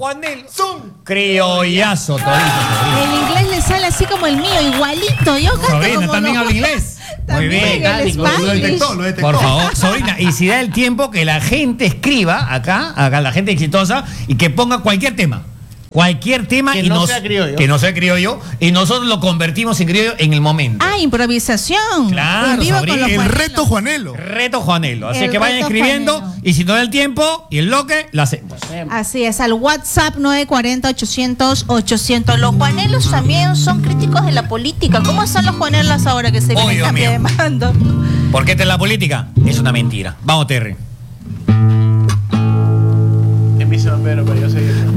Juanelo. Criollazo, todito. El inglés le sale así como el mío, igualito. Yo canto Sobrina, como también los- habla inglés. Muy También bien. el Lo Spanglish. detectó, lo detectó. Por favor, sobrina, y si da el tiempo que la gente escriba acá la gente exitosa, y que ponga cualquier tema. Cualquier tema Que y no sea criollo. que no sea criollo, y nosotros lo convertimos en criollo en el momento. Ah, improvisación. Claro, En vivo sobrina. con los El Juanelos. reto Juanelo. Reto Juanelo. Así El que vayan reto escribiendo, Juanelo. y si no da el tiempo y el bloque, lo hacemos. Así es, al WhatsApp 940-800-800. Los Juanelos también son críticos de la política. ¿Cómo están los Juanelos ahora que se Oh, vienen Dios a pie de mío. mando? Porque esta es la política. Es una mentira. Vamos, Terry. En mi pero yo sé que...